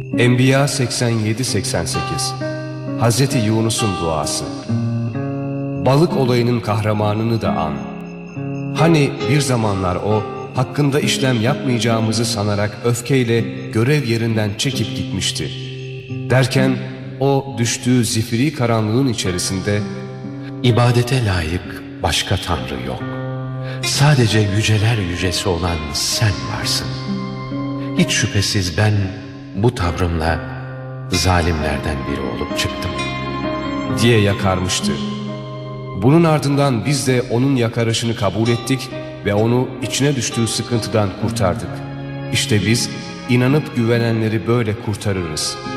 Enbiya 87-88 Hazreti Yunus'un duası. Balık olayının kahramanını da an. Hani bir zamanlar o, hakkında işlem yapmayacağımızı sanarak öfkeyle görev yerinden çekip gitmişti. Derken o düştüğü zifiri karanlığın içerisinde İbadete layık başka Tanrı yok. Sadece yüceler yücesi olan sen varsın. Hiç şüphesiz ben bu tavrımla zalimlerden biri olup çıktım diye yakarmıştı. Bunun ardından biz de onun yakarışını kabul ettik ve onu içine düştüğü sıkıntıdan kurtardık. İşte biz inanıp güvenenleri böyle kurtarırız.